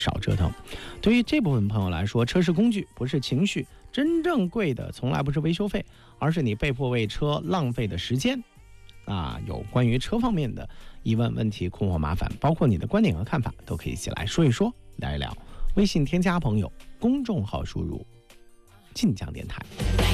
少折腾。对于这部分朋友来说，车是工具，不是情绪。真正贵的从来不是维修费，而是你被迫为车浪费的时间。有关于车方面的疑问、问题、困惑、麻烦，包括你的观点和看法，都可以一起来说一说，聊一聊。微信添加朋友，公众号输入晋江电台。